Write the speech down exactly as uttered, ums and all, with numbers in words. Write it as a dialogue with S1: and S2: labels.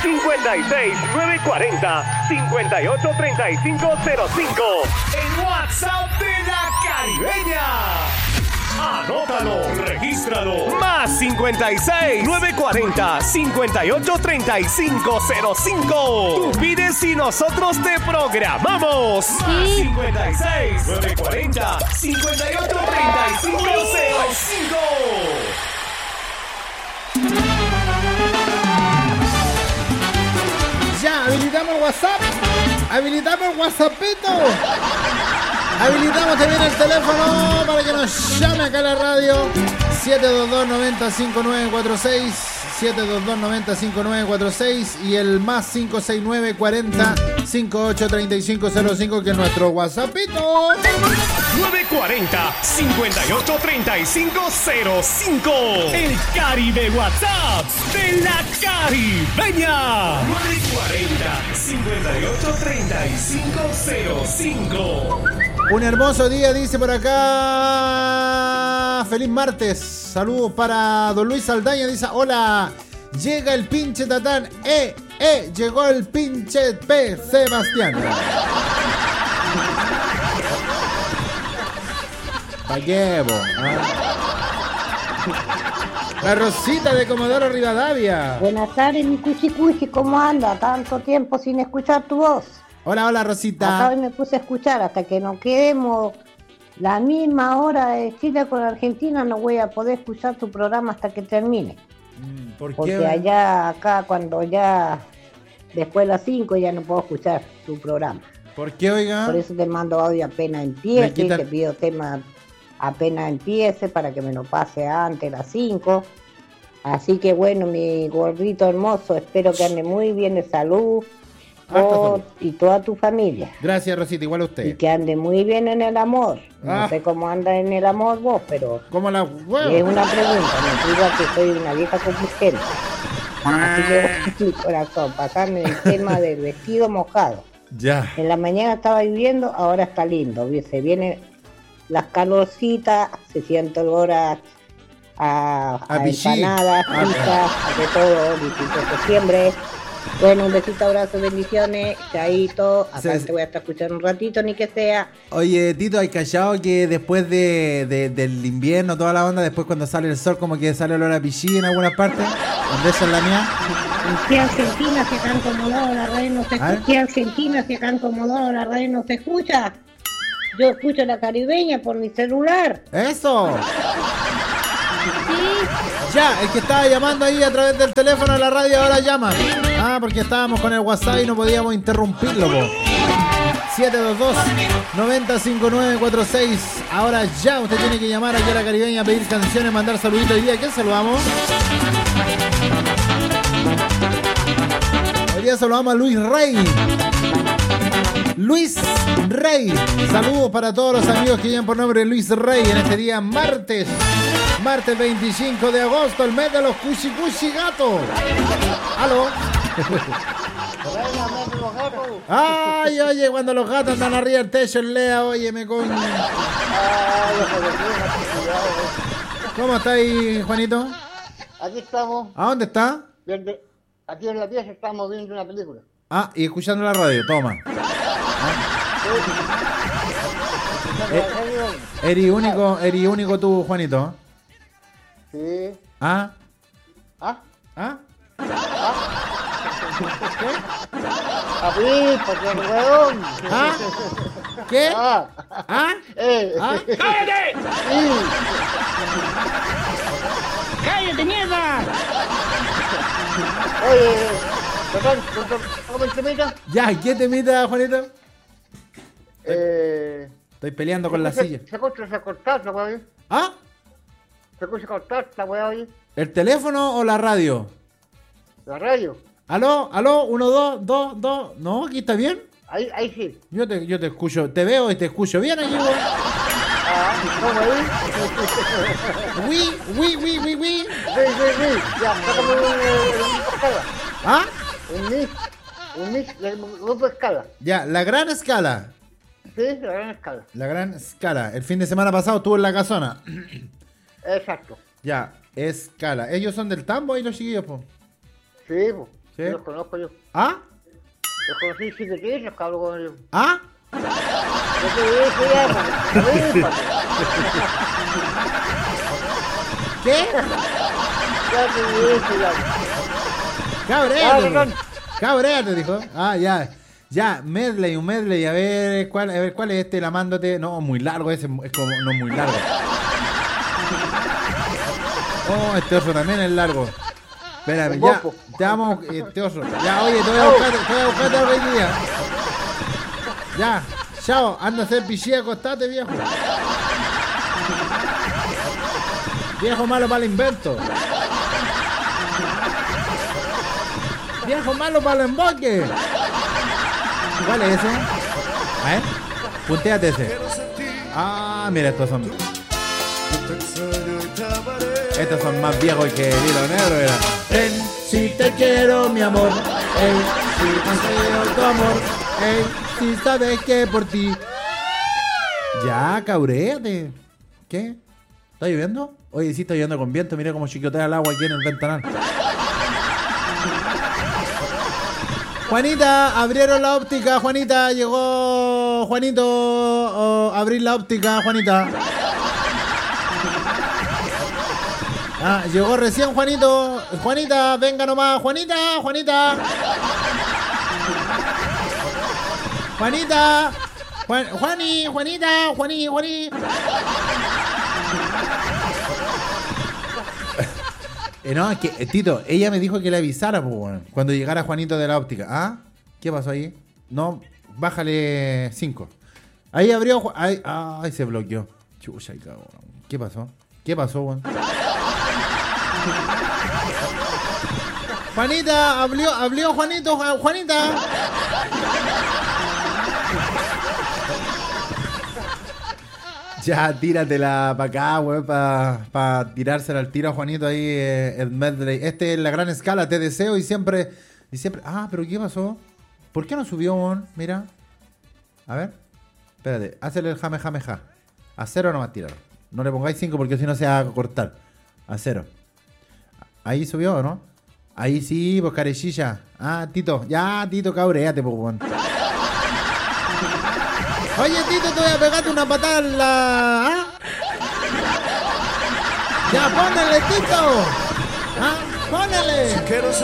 S1: cinco seis, nueve cuatro cero, cinco ocho tres cinco cero cinco. El WhatsApp de la Caribeña. Anótalo, regístralo. Más cincuenta y seis, nueve cuatro cero, cinco ocho tres cinco cero cinco. Tú pides y nosotros te programamos. Más cincuenta y seis, nueve cuatro cero, cinco ocho tres cinco cero cinco.
S2: Ya, habilitamos el WhatsApp. Habilitamos el WhatsAppito. Habilitamos también el teléfono para que nos llame acá a la radio. siete dos dos, nueve cero, cinco nueve cuatro seis. siete dos dos, nueve cero, cinco nueve cuatro seis. Y el más cinco seis nueve, cuarenta, cincuenta y ocho treinta y cinco cero cinco, que es nuestro WhatsAppito.
S1: nueve cuatro cero, cinco ocho tres cinco cero cinco. El Caribe WhatsApp de la Caribeña. nueve cuatro cero, cinco ocho tres cinco cero cinco.
S2: Un hermoso día, dice por acá. Feliz martes. Saludos para don Luis Saldaña. Dice, hola. Llega el pinche Tatán. Eh, eh. Llegó el pinche P. Sebastián. Pa' qué, bo, ¿ah? La Rosita de Comodoro Rivadavia.
S3: Buenas tardes, mi cuchi cuchi. ¿Cómo anda? Tanto tiempo sin escuchar tu voz.
S2: Hola, hola, Rosita.
S3: Acá hoy me puse a escuchar hasta que nos quedemos la misma hora de Chile con Argentina. No voy a poder escuchar tu programa hasta que termine.
S2: ¿Por qué?
S3: Porque allá, acá, cuando ya después de las cinco ya no puedo escuchar tu programa.
S2: ¿Por qué, oiga?
S3: Por eso te mando audio apenas empiece,
S2: quita...
S3: te pido tema apenas empiece para que me lo pase antes de las cinco. Así que bueno, mi gordito hermoso, espero que ande muy bien de salud. Oh, y toda tu familia.
S2: Gracias, Rosita, igual a usted.
S3: Y que ande muy bien en el amor.
S2: Ah.
S3: No sé cómo anda en el amor vos, pero...
S2: ¿Cómo la huevo?
S3: Es una pregunta, me diga que soy una vieja complicente. Así que, mi corazón, pasarme el tema del vestido mojado.
S2: Ya.
S3: En la mañana estaba lloviendo, ahora está lindo. Se vienen las calorcitas, se siente olor a, a, a, a empanadas, pizzas, de todo, dieciocho de septiembre. Bueno, un besito, abrazo, bendiciones, chaito. Acá te voy a estar escuchando un ratito, ni que sea.
S2: Oye, Tito, hay callado que después de, de, del invierno, toda la onda, después cuando sale el sol, como que sale olor a piscina en algunas partes. Un beso en la mía.
S3: ¿En qué Argentina se acá en Comodoro la radio no se escucha? ¿Qué Argentina se acá en Comodoro la radio no se escucha? Yo escucho la Caribeña por mi celular.
S2: ¡Eso!
S3: Sí.
S2: Ya, el que estaba llamando ahí a través del teléfono de la radio ahora llama. Ah, porque estábamos con el WhatsApp y no podíamos interrumpirlo, po. siete dos dos, nueve cero, cinco nueve cuatro seis. Ahora ya usted tiene que llamar aquí a la Caribeña a pedir canciones, mandar saluditos hoy día. ¿A quién saludamos? Hoy día saludamos a Luis Rey. Luis Rey. Saludos para todos los amigos que llaman por nombre de Luis Rey en este día martes. Martes veinticinco de agosto, el mes de los cuchi cuchi gatos. ¿Aló? Ay, oye, cuando los gatos andan arriba del techo en Lea, oye, me coño. ¿Cómo está ahí, Juanito?
S4: Aquí estamos.
S2: ¿A dónde está?
S4: Desde, aquí en la pieza estamos viendo una película.
S2: Ah, y escuchando la radio, toma. Eh, eri único, eri único tú, Juanito.
S4: Sí.
S2: ¿Ah?
S4: ¿Ah?
S2: ¿Ah?
S4: ¿Qué? A ti, porque el weón.
S2: ¿Ah? ¿Qué?
S4: Ah.
S2: ¿Ah?
S4: Eh.
S2: ¿Ah?
S1: ¡Cállate!
S4: Sí.
S3: ¡Cállate, mierda!
S4: Oye, perdón, perdón, ¿cómo el temita?
S2: Ya, ¿qué temita, Juanito?
S4: Eh.
S2: Estoy peleando con la silla.
S4: Se escucha, se corta esta weá ahí.
S2: ¿Ah?
S4: Se escucha cortar esta weá ahí.
S2: ¿El teléfono o la radio?
S4: La radio.
S2: ¿Aló? ¿Aló? ¿Uno, dos, dos, dos? ¿No? ¿Aquí está bien?
S4: Ahí, ahí sí.
S2: Yo te, yo te escucho, te veo y te escucho bien aquí, güey.
S4: Ah, ¿cómo ahí?
S2: Uy, uy, uy, uy, uy.
S4: Sí, sí, sí. Ya, sácame un, un escala.
S2: ¿Ah?
S4: Un mix. Un mix de grupo escala.
S2: Ya, la gran escala.
S4: Sí, la gran escala.
S2: La gran escala. El fin de semana pasado estuvo en la casona.
S4: Exacto.
S2: Ya, escala. ¿Ellos son del tambo ahí los chiquillos, po?
S4: Sí, po.
S2: ¿Sí?
S4: Yo los conozco yo.
S2: ¿Ah?
S4: Los conocí siete veces, cabrón, con ellos.
S2: ¿Ah?
S4: Yo te dije ya, pues.
S2: ¿Qué?
S4: Ya te dije ya.
S2: Cabréate.
S4: perdón.
S2: Cabréate, dijo. Ah, ya. Ya, medley, un medley. A ver, ¿cuál, a ver, ¿cuál es este? El amándote. No, muy largo ese. Es como, no, muy largo. Oh, este oso también es largo. Espérame, ya. Te vamos, este oso. Ya, oye, te voy a buscar, te voy a buscar algo hoy día. Ya, chao. Anda a hacer pichí, acostate, viejo. Viejo malo para el invento. Viejo malo para el emboque. ¿Cuál es ese? A ver, punteate ese. Ah, mira, estos son. Estos son más viejos que el hilo negro, era. Ven, si te quiero, mi amor. Ey, si anseo tu amor. Ey, si sabes que por ti. Ya, cabréate. ¿Qué? ¿Está lloviendo? Oye, sí está lloviendo con viento. Mira cómo chiquiotea el agua aquí en el ventanal. Juanita, abrieron la óptica, Juanita, llegó Juanito, oh, abrir la óptica, Juanita. Ah, llegó recién Juanito, Juanita, venga nomás, Juanita, Juanita. Juanita, Juan, Juani, Juanita, Juani, Juani. Eh, no, es que, eh, Tito, ella me dijo que le avisara, pues, bueno, cuando llegara Juanito de la óptica. ¿Ah? ¿Qué pasó ahí? No, bájale cinco. Ahí abrió, Ju- ay, ay, se bloqueó. Chucha, cabrón. ¿Qué pasó? ¿Qué pasó, weón? Juanita, abrió, abrió Juanito, Ju- Juanita. Ya, tíratela para acá, weón, para pa tirársela al tiro a Juanito ahí, eh, el medley. Este es la gran escala, te deseo y siempre, y siempre... Ah, pero ¿qué pasó? ¿Por qué no subió, weón? Mira. A ver. Espérate, hazle el jame, jame, ja. A cero nomás tíralo. No le pongáis cinco porque si no se va a cortar. A cero. Ahí subió, ¿o no? Ahí sí, pues carechilla. Ah, Tito. Ya, Tito, cabreate, pues, weón. Oye, Tito, te voy a pegarte una patada en la... ¿Ah? Ya, ponele, Tito. ¿Ah? Ponele.